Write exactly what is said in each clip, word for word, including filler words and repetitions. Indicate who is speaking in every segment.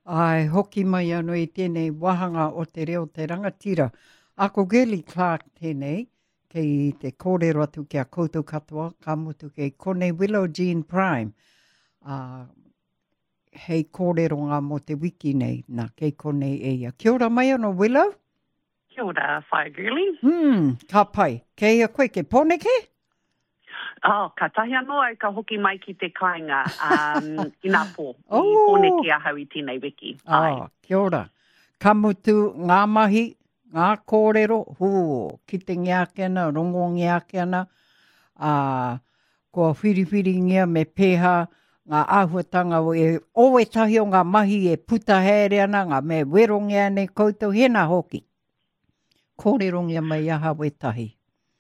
Speaker 1: Ai, hoki mai anō i tēnei wahanga o te reo te rangatira. Ako Geli Clark tēnei, kei te kōrero atu kia koutou katoa, ka mutu kei Konei Willow Jean Prime. Uh, hei kōrero ngā mo te wiki nei, nā kei konei eia. Kia ora mai anō Willow?
Speaker 2: Kia ora, Whae Gurley.
Speaker 1: Hmm, ka pai. Kei a koe ke poneke?
Speaker 2: Oh, ka tahi anō ai ka hoki mai ki te kāinga um, i nā pō.
Speaker 1: Oh.
Speaker 2: I pōneke a hau i tēnei wiki.
Speaker 1: Ah, kia ora. Ka mutu ngā mahi, ngā kōrero, hū, ki te ngiākena, rongo ngiākena, uh, ko whiriwhiri ngia me pēha, ngā āhuatanga o e oe tahi o ngā mahi e puta here ana, ngā me werongia nei koutou, hena hoki. Kōrero ngia mai aha we tahi.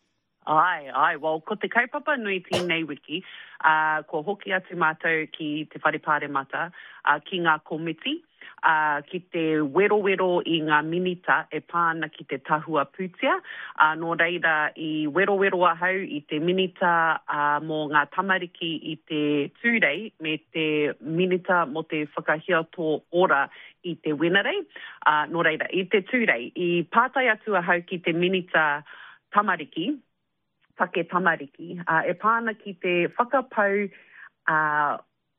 Speaker 2: Ai, ai, well, ko te kaupapa nui tēnei wiki, uh, ko hoki atu mātou ki te wharepāre mata, uh, ki ngā komiti, uh, ki te wero-wero i ngā minita e pāna ki te tahua pūtia, uh, nō reira i wero-wero ahau i te minita uh, mō ngā tamariki i te tūrei, me te minita mo te whakahiato ora i te wenarei, uh, nō reira i te tūrei, i pātai atu ahau ki te minita tamariki, take tamariki, uh, e pāna ki te whakapau uh,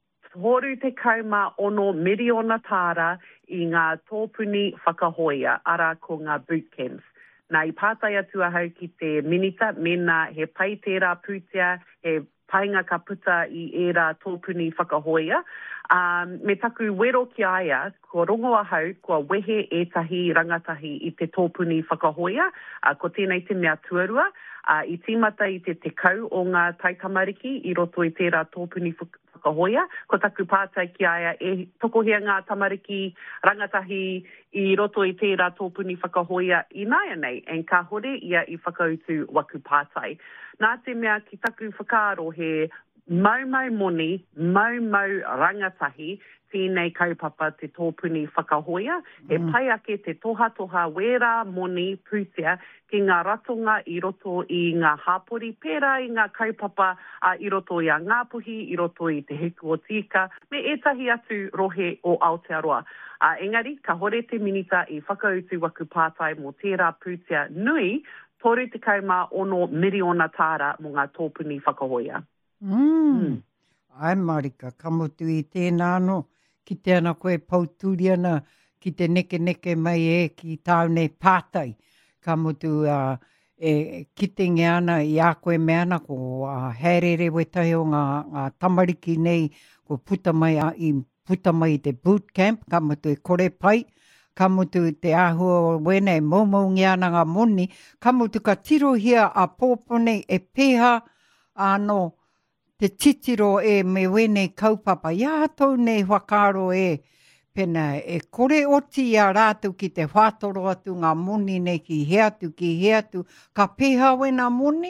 Speaker 2: horu te kauma ono miriona tāra i ngā tōpuni whakahoia, ara ko ngā bootcamps. Nā i pātai atu ahau ki te minita, mena he pai tērā pūtia, he painga ka puta i ērā tōpuni whakahoia. Um, me taku wero ki aia, ko rongo ahau, kua wehe ētahi rangatahi i te tōpuni whakahoia, uh, ko tēnei te mea tuarua, uh, i tīmata i te te kau o ngā taitamariki i roto i tērā tōpuni whakahoia, ko taku pātai ki aia e tokohea ngā tamariki rangatahi i roto i tērā tōpuni whakahoia i nāia nei, en ka hore ia i whakautu waku pātai. Nā te mea ki taku whakaaro he mau-mau moni, mau-mau rangatahi, tēnei kaupapa te tōpuni whakahoia, mm. e pai ake te toha-toha wera moni pūtea ki ngā ratonga i roto i ngā hāpori, pērā i ngā kaupapa uh, i roto i a Ngāpuhi, i roto i te heku o tika, me etahi atu rohe o Aotearoa. Uh, engari, ka hore te minita i whakautu waku pātai mō tērā pūtea nui, toru te kauma ono miriona tāra mō ngā tōpuni whakahoia.
Speaker 1: Mm. Mm. Ai Marika, ka mutu i tēnā no, ki te ana koe pauturi ana, ki te neke neke mai e, ki tāunei pātai. Ka mutu uh, e, ki te ngeana i a koe me ana, ko uh, herere wetahi o ngā, ngā tamariki nei, ko puta mai, a, i puta mai te bootcamp, ka mutu e kore pai, ka mutu te āhua wena e momo ngeana ngā moni, ka mutu ka tirohia a pōpone e pēha anō, te titiro e me wene kaupapa, ia tau nei whakaro e pena e kore oti a rātou ki te whātoro atu ngā moni nei ki he atu, ki he atu, ka pēha wena moni?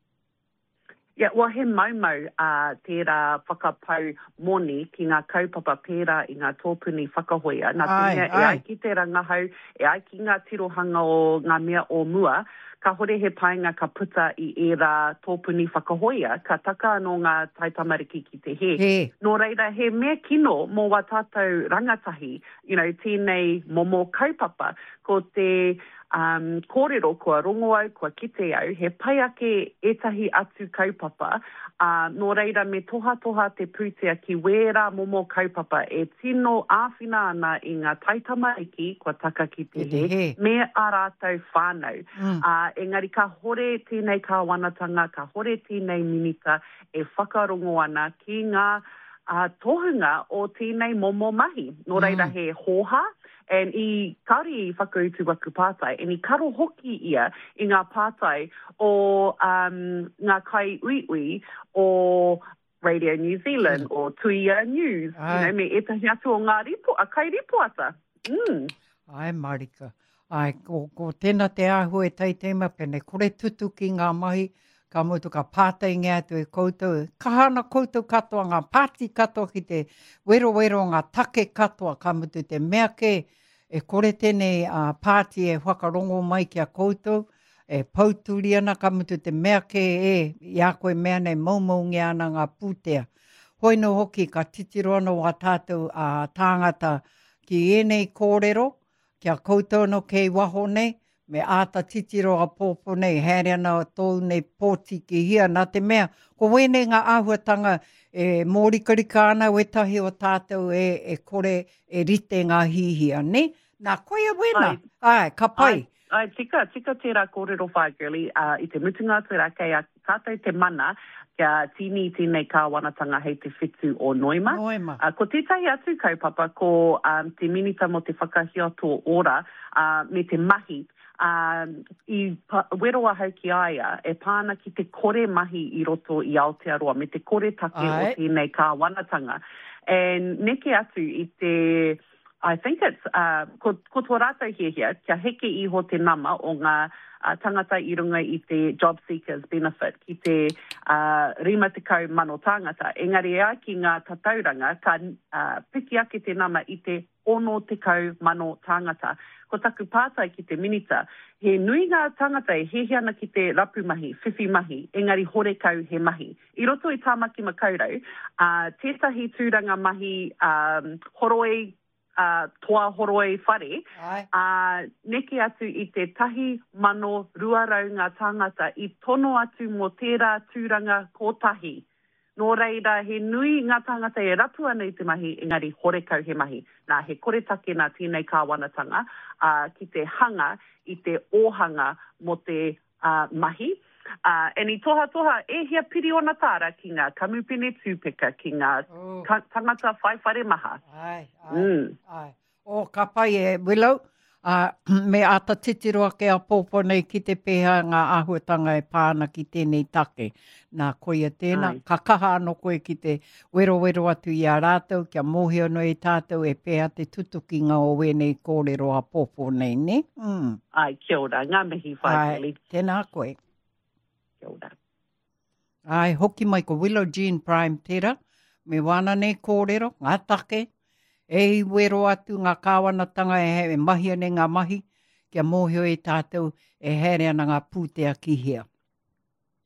Speaker 2: Yeah, well, he maumau uh, tērā whakapau moni ki ngā kaupapa pērā i ngā tōpuni whakahoia. Nā tēnea, e ai ki te rangahau, e ai ki ngā tirohanga o ngā mea o mua, ka hore he painga ka puta i ērā tōpuni whakahoia, ka taka anō ngā taitamariki ki te he.
Speaker 1: He.
Speaker 2: Nō reira, he mea kino mō wā tātou rangatahi, you know, tēnei momo kaupapa, ko te um, kōrero kua rongo au, kua kite au, he pai ake etahi atu kaupapa, uh, nō reira me toha-toha te pūtea ki wērā momo kaupapa e tino āwhina ana i ngā taitamariki, kua taka ki te he, he, me a rātou whānau. Mm. Uh, engari ka hore tēnei kāwanatanga, ka hore tēnei minita e whakarongo ana ki ngā uh, tohunga o tēnei momo mahi. Nō reira mm. he hoha, and i kauri i whakautu waku pātai, and i karo hoki ia i ngā pātai o um, ngā kai ui-ui o Radio New Zealand mm. o Tuia News, Ai. You know, me etahi atu o ngā ripo, a kai ripoata. Mm.
Speaker 1: Ai, Marika. Ai, ko, ko tēnā te ahu e teitema pene, kore tutu ki ngā mahi, ka mutu ka pātai ngā tu e koutou, ka hana koutou katoa, ngā pāti katoa ki te wero-wero, ngā take katoa, ka mutu te mea ke, e kore tēnei uh, pāti e whakarongo mai ki a koutou, e pauturi ana, ka mutu te mea ke e, i a koe mea nei maumau ana ngā pūtea. Hoi no hoki, ka titiro ana wā tātou uh, tāngata ki enei kōrero, kia koutou no kei waho nei, me āta titiro a pōpō nei, haere ana tōu nei pōti ki hia, nā te mea, ko wēnei ngā āhuatanga e mōrikarika ana, wetahi o tātou e, e kore, e rite ngā hihia, ne? Nā koia wena, ai, ai ka pai.
Speaker 2: Ai, ai tika, tika tērā kōrero whai, girlie, uh, i te mutunga tērā kei a tātou te mana, kia tini tēnei kāwanatanga hei te whitu o Noema.
Speaker 1: Noema.
Speaker 2: Uh, ko tētahi atu kaupapa, ko um, te minita mo te whakahioto ora uh, me te mahi, uh, i pa, weroa hau ki aia, e pāna ki te kore mahi i roto i Aotearoa, me te kore take Ai. o tēnei kāwanatanga. And neke atu i te... I think it's, uh, ko, ko tō rātou hia hia, kia heke iho te nama o ngā uh, tangata i runga i te job seekers benefit, ki te uh, rima tekau mano tāngata. Engari ea ki ngā tatauranga, ka uh, piki ake te nama i te ono tekau mano tāngata. Ko taku pātai ki te minita, he nui ngā tangata e hehia ana ki te rapu mahi, whiwhi mahi, engari hore kau he mahi. I roto i tāmaki makaurau, uh, tētahi tūranga mahi um, horoi, Uh, toa horoi whare, uh, neke atu i te tahi mano ruarau ngā tāngata i tono atu mo tērā tūranga kotahi. Nō reira, he nui ngā tāngata e rapu ana i te mahi, engari hore kau he mahi. Nā he kore take nā tēnei kāwanatanga uh, ki te hanga i te ōhanga mo te uh, mahi. Uh, e ni toha toha, e hia piri ona tāra ki ngā kamupene tūpeka, ki ngā oh. tangata whaiwhare maha.
Speaker 1: Ai, ai, mm. ai. O ka pai e Willow, uh, me ata titiroa ke a pōpō nei ki te pēha ngā āhuatanga e pāna ki tēnei take. Nā koia tēnā, ai. Ka kaha anō koe ki te wero wero atu i a rātou, kia mōhio no e tātou e pēha te tutuki ngā o wenei kōrero a pōpō nei, ne? Mm.
Speaker 2: Ai, kia ora, ngā mihi whai.
Speaker 1: Tēnā koe.
Speaker 2: Kia ora.
Speaker 1: Ai, hoki mai ko Willow Jean Prime tera, me wana nei kōrero, ngā take, e i wero atu ngā kāwanatanga e he e mahi ane ngā mahi, kia mōhio e tātou e here ana ngā pūtea ki hea.